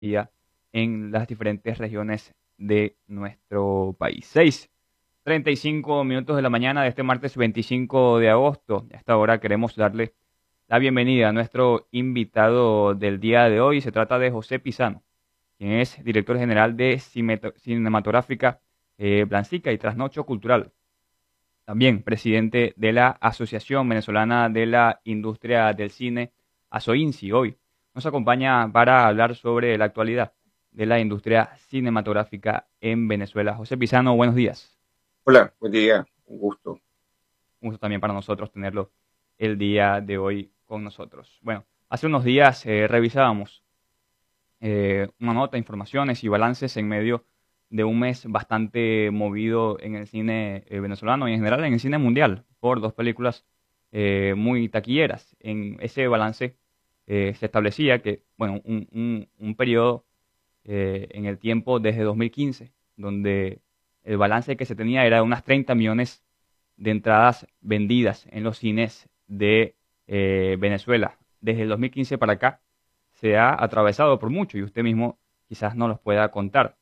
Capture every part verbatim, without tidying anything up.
día en las diferentes regiones de nuestro país. seis treinta y cinco minutos de la mañana de este martes veinticinco de agosto. A esta hora queremos darle la bienvenida a nuestro invitado del día de hoy. Se trata de José Pizano, quien es director general de Cimeto- Cinematográfica eh, Blancica y Trasnocho Cultural. También presidente de la Asociación Venezolana de la Industria del Cine, ASOINCI. Hoy nos acompaña para hablar sobre la actualidad de la industria cinematográfica en Venezuela. José Pizano, buenos días. Hola, buen día, un gusto. Un gusto también para nosotros tenerlo el día de hoy con nosotros. Bueno, hace unos días eh, revisábamos eh, una nota, informaciones y balances en medio de un mes bastante movido en el cine eh, venezolano y en general en el cine mundial por dos películas eh, muy taquilleras. En ese balance eh, se establecía que, bueno, un, un, un periodo eh, en el tiempo desde dos mil quince, donde el balance que se tenía era de unas treinta millones de entradas vendidas en los cines de eh, Venezuela. Desde el dos mil quince para acá se ha atravesado por mucho y usted mismo quizás no los pueda contar.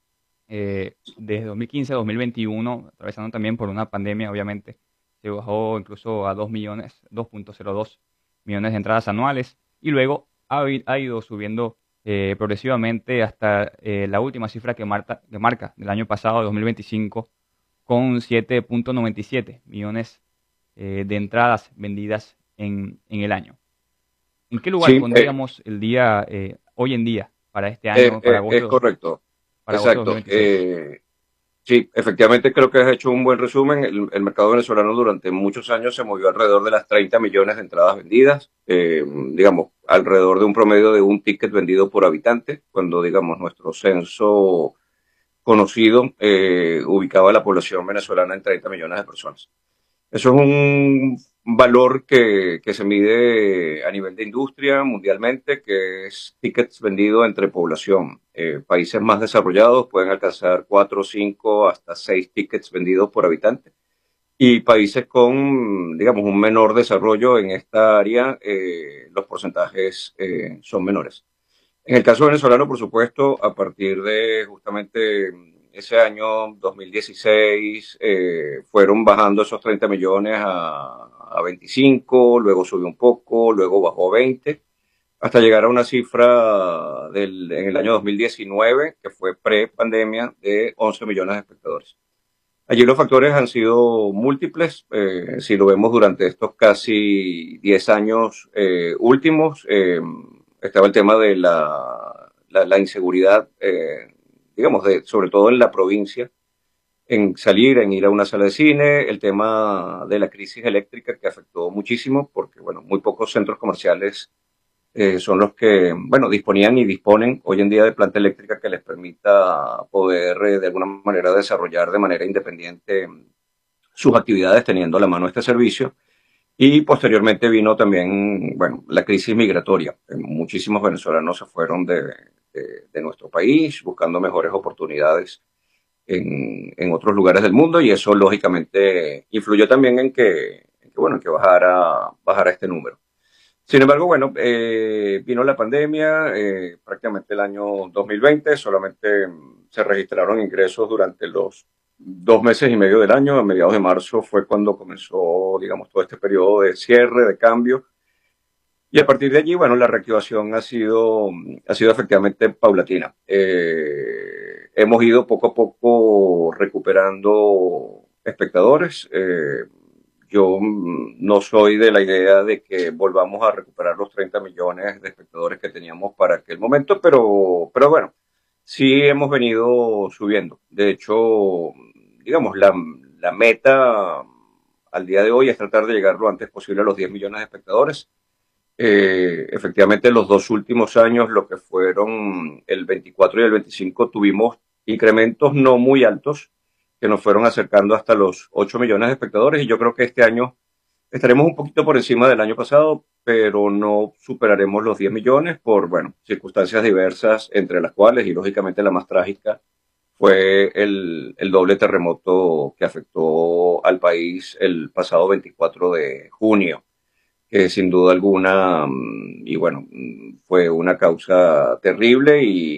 Eh, desde dos mil quince a dos mil veintiuno, atravesando también por una pandemia, obviamente, se bajó incluso a dos millones, dos punto cero dos millones de entradas anuales y luego ha, i- ha ido subiendo eh, progresivamente hasta eh, la última cifra que marca, que marca del año pasado, dos mil veinticinco, con siete punto noventa y siete millones eh, de entradas vendidas en, en el año. ¿En qué lugar Sí, eh, pondríamos el día eh, hoy en día para este eh, año, para eh, es agosto, de- correcto, para agosto de exacto. dos mil veintiséis? Eh, sí, efectivamente creo que has hecho un buen resumen. El, el mercado venezolano durante muchos años se movió alrededor de las treinta millones de entradas vendidas, eh, digamos, alrededor de un promedio de un ticket vendido por habitante, cuando, digamos, nuestro censo conocido eh, ubicaba a la población venezolana en treinta millones de personas. Eso es un valor que, que se mide a nivel de industria mundialmente, que es tickets vendidos entre población. Eh, países más desarrollados pueden alcanzar cuatro, cinco, hasta seis tickets vendidos por habitante. Y países con, digamos, un menor desarrollo en esta área, eh, los porcentajes eh, son menores. En el caso venezolano, por supuesto, a partir de justamente ese año dos mil dieciséis, eh, fueron bajando esos treinta millones a, a veinticinco, luego subió un poco, luego bajó a veinte, hasta llegar a una cifra del, en el año dos mil diecinueve, que fue pre-pandemia, de once millones de espectadores. Allí los factores han sido múltiples. Eh, si lo vemos durante estos casi diez años eh, últimos, eh, estaba el tema de la, la, la inseguridad, eh, digamos, de, sobre todo en la provincia, en salir, en ir a una sala de cine, el tema de la crisis eléctrica que afectó muchísimo, porque, bueno, muy pocos centros comerciales eh, son los que, bueno, disponían y disponen hoy en día de planta eléctrica que les permita poder eh, de alguna manera desarrollar de manera independiente sus actividades teniendo a la mano este servicio. Y posteriormente vino también, bueno, la crisis migratoria. Muchísimos venezolanos se fueron de, de, de nuestro país buscando mejores oportunidades en, en, otros lugares del mundo y eso lógicamente influyó también en que, en que bueno, en que bajara, bajara este número. Sin embargo, bueno, eh, vino la pandemia, eh, prácticamente el año dos mil veinte, solamente mm, se registraron ingresos durante los dos meses y medio del año. A mediados de marzo fue cuando comenzó, digamos, todo este periodo de cierre, de cambio. Y a partir de allí, bueno, la reactivación ha sido, ha sido efectivamente paulatina. Eh, hemos ido poco a poco recuperando espectadores. Eh, yo mm, no soy de la idea de que volvamos a recuperar los treinta millones de espectadores que teníamos para aquel momento, pero, pero bueno, sí hemos venido subiendo. De hecho, digamos, la, la meta al día de hoy es tratar de llegar lo antes posible a los diez millones de espectadores. Eh, efectivamente, los dos últimos años, lo que fueron el veinticuatro y el veinticinco, tuvimos incrementos no muy altos que nos fueron acercando hasta los ocho millones de espectadores y yo creo que este año estaremos un poquito por encima del año pasado, pero no superaremos los diez millones por, bueno, circunstancias diversas, entre las cuales, y lógicamente la más trágica, fue el, el doble terremoto que afectó al país el pasado veinticuatro de junio. que sin duda alguna, mm, y bueno, mm, fue una causa terrible y